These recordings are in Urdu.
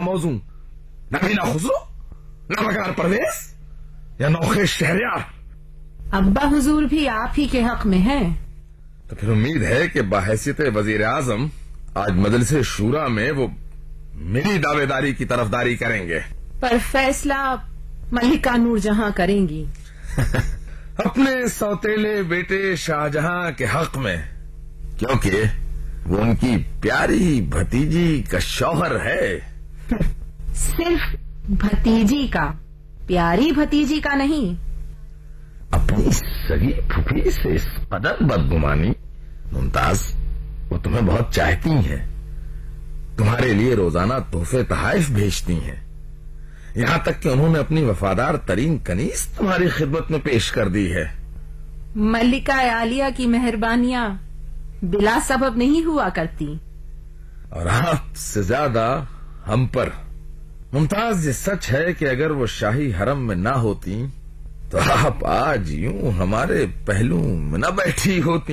موزوں، نبینا خسرو، نامکار پرویز یا نوخے شہریار؟ ابا حضور بھی آپ ہی کے حق میں ہیں. تو پھر امید ہے کہ بحیثیت وزیر اعظم آج مجلس شورا میں وہ میری دعوے داری کی طرفداری کریں گے. پر فیصلہ ملکہ نور جہاں کریں گی. اپنے سوتیلے بیٹے شاہجہاں کے حق میں، کیونکہ وہ ان کی پیاری بھتیجی کا شوہر ہے. صرف بھتیجی کا، پیاری بھتیجی کا نہیں. اپنی سگی پھوپھی سے اس قدر بدگمانی. ممتاز، وہ تمہیں بہت چاہتی ہیں، تمہارے لیے روزانہ تحفے تحائف بھیجتی ہیں، یہاں تک کہ انہوں نے اپنی وفادار ترین کنیز تمہاری خدمت میں پیش کر دی ہے. ملکہ عالیہ کی مہربانیاں بلا سبب نہیں ہوا کرتی، اور آپ سے زیادہ ہم پر. ممتاز، یہ سچ ہے کہ اگر وہ شاہی حرم میں نہ ہوتی تو آپ آج یوں ہمارے پہلو میں نہ بیٹھی ہوتی.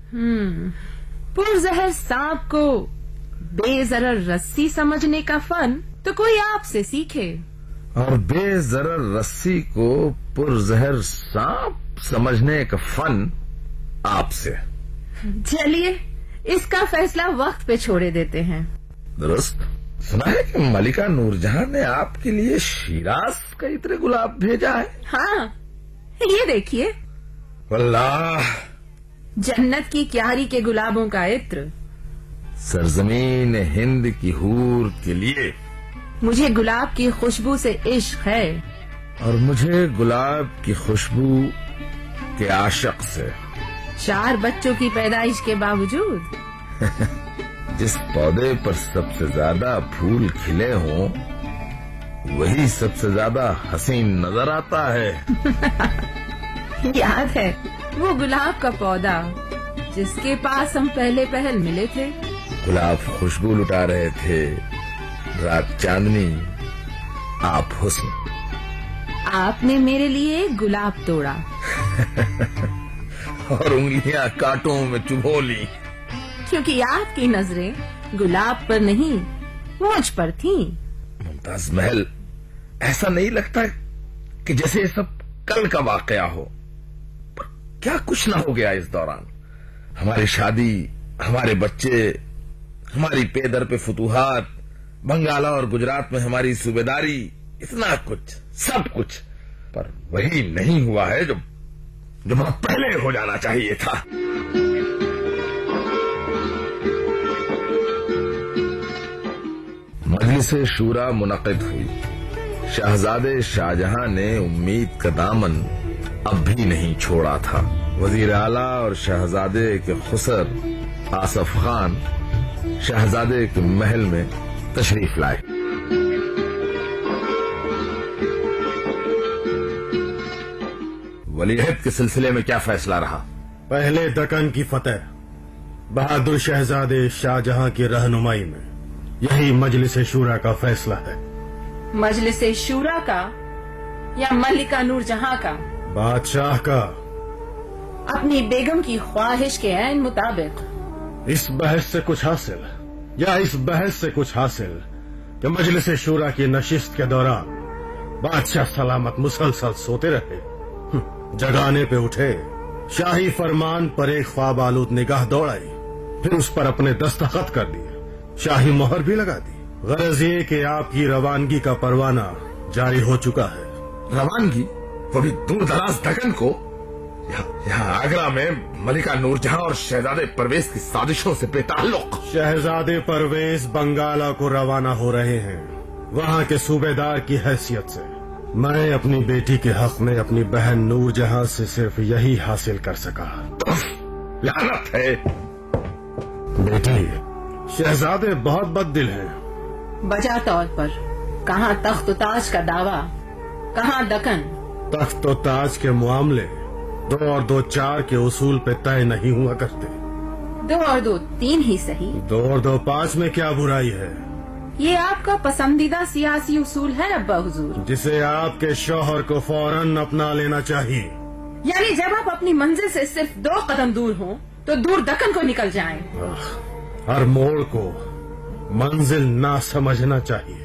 پرزہر سانپ کو بے ضرر رسی سمجھنے کا فن تو کوئی آپ سے سیکھے، اور بے ضرر رسی کو پرزہر سانپ سمجھنے کا فن آپ سے. چلیے اس کا فیصلہ وقت پہ چھوڑے دیتے ہیں. درست. سنا ہے کہ ملکہ نور جہاں نے آپ کے لیے شیراز کا عطر گلاب بھیجا ہے. ہاں، یہ دیکھیے. واللہ، جنت کی کیاری کے گلابوں کا عطر. سرزمین ہند کی حور کے لیے. مجھے گلاب کی خوشبو سے عشق ہے، اور مجھے گلاب کی خوشبو کے عاشق سے. 4 بچوں کی پیدائش کے باوجود جس پودے پر سب سے زیادہ پھول کھلے ہوں وہی سب سے زیادہ حسین نظر آتا ہے. یاد ہے وہ گلاب کا پودا جس کے پاس ہم پہلے پہل ملے تھے؟ گلاب خوشبو لٹا رہے تھے، رات چاندنی، آپ حسن. آپ نے میرے لیے گلاب توڑا اور انگلیاں کانٹوں میں چبھو لی، کیونکہ آپ کی نظریں گلاب پر نہیں مجھ پر تھیں. ممتاز محل، ایسا نہیں لگتا کہ جیسے یہ سب کل کا واقعہ ہو؟ پر کیا کچھ نہ ہو گیا اس دوران؟ ہماری شادی، ہمارے بچے، ہماری پے در پہ فتوحات، بنگالہ اور گجرات میں ہماری صوبیداری، اتنا کچھ، سب کچھ، پر وہی نہیں ہوا ہے جو بہت پہلے ہو جانا چاہیے تھا. مجلس شورا منعقد ہوئی. شہزادے شاہجہاں نے امید کا دامن اب بھی نہیں چھوڑا تھا. وزیر اعلیٰ اور شہزادے کے خسر آصف خان شہزادے کے محل میں تشریف لائے. ولی عہد کے سلسلے میں کیا فیصلہ رہا؟ پہلے دکن کی فتح بہادر شہزادے شاہجہاں کی رہنمائی میں، یہی مجلس شورا کا فیصلہ ہے. مجلس شورا کا یا ملکہ نور جہاں کا؟ بادشاہ کا. اپنی بیگم کی خواہش کے عین مطابق. اس بحث سے کچھ حاصل یا اس بحث سے کچھ حاصل کہ مجلس شورا کی نشست کے دوران بادشاہ سلامت مسلسل سوتے رہے، جگانے پہ اٹھے، شاہی فرمان پر ایک خواب آلود نگاہ دوڑائی، پھر اس پر اپنے دستخط کر دیے، شاہی مہر بھی لگا دی. غرض یہ کہ آپ کی روانگی کا پروانہ جاری ہو چکا ہے. روانگی؟ وہ بھی دور دراز دکن کو؟ یہاں آگرہ میں ملکہ نور جہاں اور شہزادے پرویز کی سازشوں سے بے تعلق. شہزادے پرویز بنگالہ کو روانہ ہو رہے ہیں وہاں کے صوبیدار کی حیثیت سے. میں اپنی بیٹی کے حق میں اپنی بہن نور جہاں سے صرف یہی حاصل کر سکا. لعنت ہے. بیٹی، شہزادے بہت بد دل ہیں. بجا طور پر کہاں تخت و تاج کا دعویٰ، کہاں دکن. تخت و تاج کے معاملے 2 اور 2 4 کے اصول پہ طے نہیں ہوا کرتے. 2 اور 2 3 ہی صحیح. 2 اور 2 5 میں کیا برائی ہے؟ یہ آپ کا پسندیدہ سیاسی اصول ہے ابا حضور، جسے آپ کے شوہر کو فوراً اپنا لینا چاہیے. یعنی جب آپ اپنی منزل سے صرف 2 قدم دور ہوں تو دور دکن کو نکل جائیں. ہر موڑ کو منزل نہ سمجھنا چاہیے.